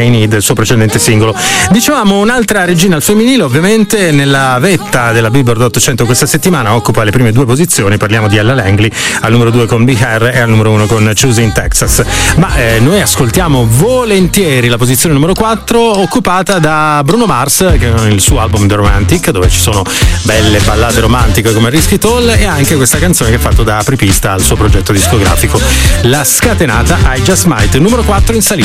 I Need, il suo precedente singolo. Dicevamo un'altra regina al femminile, ovviamente nella vetta della Billboard 800 questa settimana occupa le prime 2 posizioni. Parliamo di Ella Langley al numero 2 con Bihar e al numero 1 con Choosing Texas. Ma noi ascoltiamo volentieri la posizione numero 4 occupata da Bruno Mars, che è il suo album The Romantic, dove ci sono belle ballate romantiche come Risky Toll, e anche questa canzone che è fatta da apripista al suo progetto discografico, La Scatenata I Just Might, numero 4 in salita.